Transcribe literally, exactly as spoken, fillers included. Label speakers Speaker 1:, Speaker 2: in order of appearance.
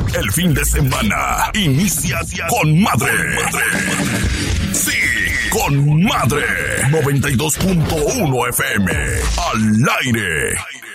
Speaker 1: El fin de semana inicia con madre. Sí, con madre. noventa y dos punto uno F M. Al aire.